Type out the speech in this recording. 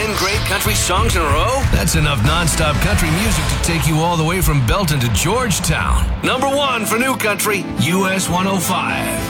great country songs in a row? That's enough non-stop country music to take you all the way from Belton to Georgetown. Number 1 for new country, US 105.